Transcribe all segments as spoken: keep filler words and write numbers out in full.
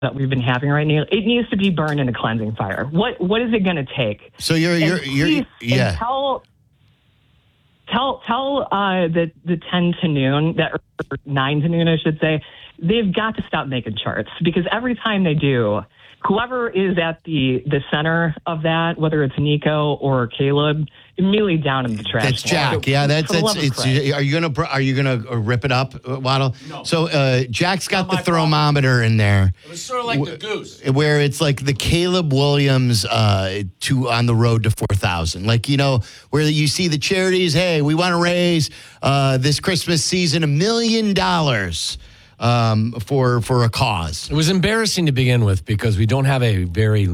that we've been having right now, it needs to be burned in a cleansing fire. What What is it going to take? So you're, you're, and you're, please, yeah. And tell, tell, tell uh, the, the ten to noon, that, or nine to noon, I should say, they've got to stop making charts, because every time they do, whoever is at the, the center of that, whether it's Nico or Caleb, immediately down in the trash. That's Jack. Yeah, that's that's. It's. Are you gonna Are you gonna rip it up, Waddle? No. So uh, Jack's got the my thermometer problem. in there. It was sort of like w- the goose, where it's like the Caleb Williams uh, to on the road to four thousand. Like, you know, where you see the charities. Hey, we want to raise uh, this Christmas season a million dollars. Um, for for a cause. It was embarrassing to begin with because we don't have a very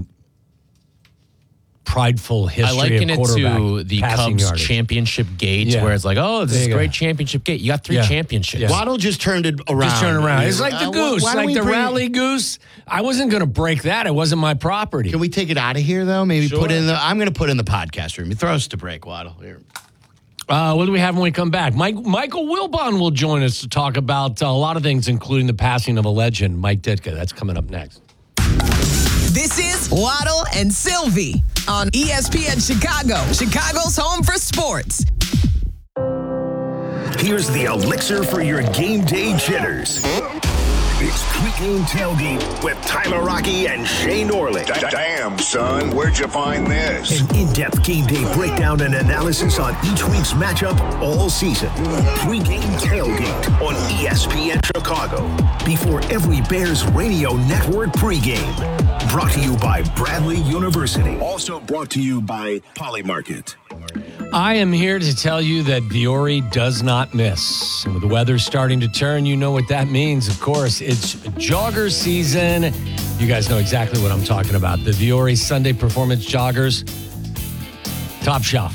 prideful history I liken of it quarterback to the passing Cubs yardage. championship gate, Yeah. where it's like, oh, this There is you a great go. championship gate. You got three Yeah. championships. Yeah. Waddle just turned it around. Just turn around. It's like the Uh, goose, why don't like we the bring- rally goose. I wasn't going to break that. It wasn't my property. Can we take it out of here, though? Maybe Sure. put it in the. I'm going to put it in the podcast room. You throw us to break, Waddle. Here. Uh, what do we have when we come back? Mike, Michael Wilbon will join us to talk about uh, a lot of things, including the passing of a legend, Mike Ditka. That's coming up next. This is Waddle and Sylvie on E S P N Chicago, Chicago's home for sports. Here's the elixir for your game day jitters. It's pregame tailgate with Tyler Rocky and Shane Orlick. Damn, son, where'd you find this? An in-depth game day breakdown and analysis on each week's matchup all season. Pregame tailgate on E S P N Chicago. Before every Bears radio network pregame. Brought to you by Bradley University. Also brought to you by Polymarket. I am here to tell you that Viore does not miss. And with the weather starting to turn, you know what that means. Of course, it's jogger season. You guys know exactly what I'm talking about. The Viore Sunday Performance Joggers. Top shelf.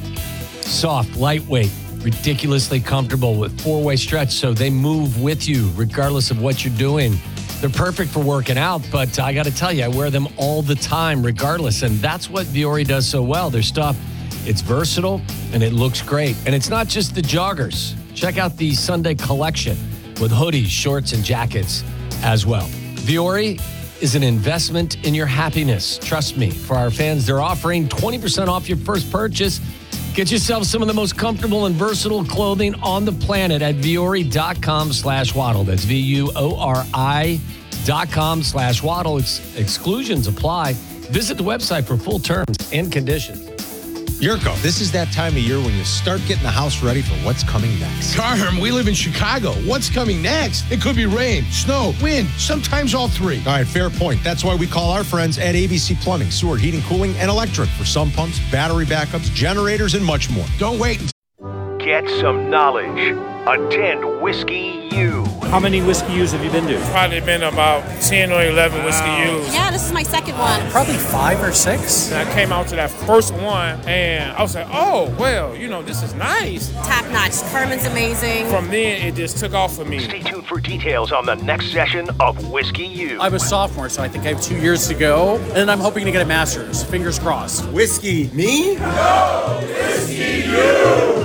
Soft, lightweight, ridiculously comfortable with four-way stretch, so they move with you regardless of what you're doing. They're perfect for working out, but I got to tell you, I wear them all the time regardless, and that's what Viore does so well. Their stuff, it's versatile, and it looks great. And it's not just the joggers. Check out the Sunday collection with hoodies, shorts, and jackets as well. Viore is an investment in your happiness. Trust me, for our fans, they're offering twenty percent off your first purchase. Get yourself some of the most comfortable and versatile clothing on the planet at Viore.com slash Waddle. That's V U O R I dot com slash Waddle. Ex- exclusions apply. Visit the website for full terms and conditions. Yurko, this is that time of year when you start getting the house ready for what's coming next. Carm, we live in Chicago. What's coming next? It could be rain, snow, wind, sometimes all three. All right, fair point. That's why we call our friends at A B C Plumbing, Sewer, Heating, Cooling, and Electric for sump pumps, battery backups, generators, and much more. Don't wait. Get some knowledge. Attend Whiskey U. How many Whiskey U's have you been to? Probably been about ten or eleven Whiskey U's. Yeah, this is my second one. Probably five or six. And I came out to that first one, and I was like, oh, well, you know, this is nice. Top notch. Carmen's amazing. From then, it just took off for me. Stay tuned for details on the next session of Whiskey U. I'm a sophomore, so I think I have two years to go, and I'm hoping to get a master's. Fingers crossed. Whiskey, me? No, Whiskey you!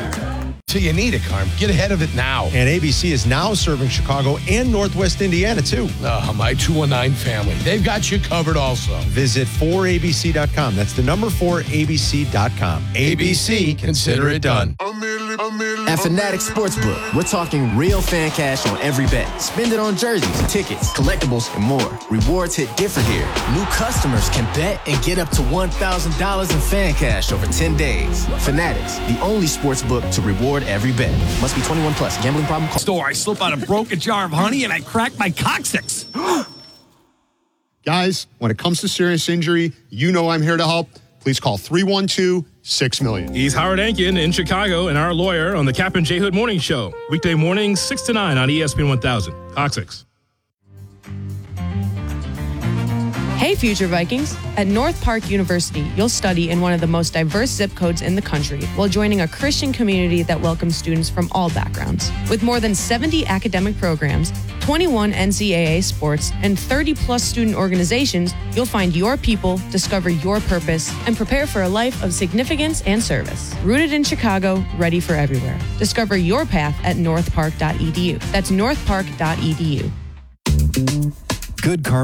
So you need it, Carm. Get ahead of it now. And A B C is now serving Chicago and Northwest Indiana, too. Oh, my two one nine family. They've got you covered also. Visit four A B C dot com. That's the number four A B C dot com. A B C, consider it done. At Fanatics Sportsbook, we're talking real fan cash on every bet. Spend it on jerseys, tickets, collectibles, and more. Rewards hit different here. New customers can bet and get up to one thousand dollars in fan cash over ten days. Fanatics, the only sportsbook to reward every bet. Must be twenty-one plus. Gambling problem? Call. Store, I slip out a broken jar of honey and I crack my coccyx. Guys, when it comes to serious injury, you know I'm here to help. Please call three one two, six million. He's Howard Ankin in Chicago and our lawyer on the Cap and J Hood Morning Show. Weekday mornings, six to nine on E S P N one thousand. Coccyx. Hey, future Vikings. At North Park University, you'll study in one of the most diverse zip codes in the country while joining a Christian community that welcomes students from all backgrounds. With more than seventy academic programs, twenty-one N C double A sports, and thirty plus student organizations, you'll find your people, discover your purpose, and prepare for a life of significance and service. Rooted in Chicago, ready for everywhere. Discover your path at north park dot e d u. That's north park dot e d u. Good karma